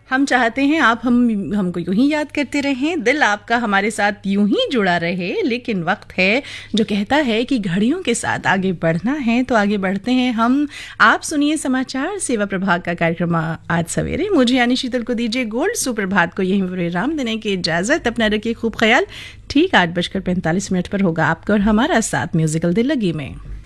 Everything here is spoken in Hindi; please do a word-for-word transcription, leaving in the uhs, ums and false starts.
हम चाहते हैं आप हम हमको यूं ही याद करते रहें, दिल आपका हमारे साथ यूं ही जुड़ा रहे, लेकिन वक्त है जो कहता है कि घड़ियों के साथ आगे बढ़ना है, तो आगे बढ़ते हैं हम। आप सुनिए समाचार सेवा प्रभाग का कार्यक्रम आज सवेरे। मुझे यानी शीतल को दीजिए गोल्ड सुप्रभात को यहीं विराम देने की इजाजत। अपना रखिए खूब ख्याल। ठीक आठ बजकर पैंतालीस मिनट पर होगा आपका और हमारा साथ म्यूजिकल दिल लगी में।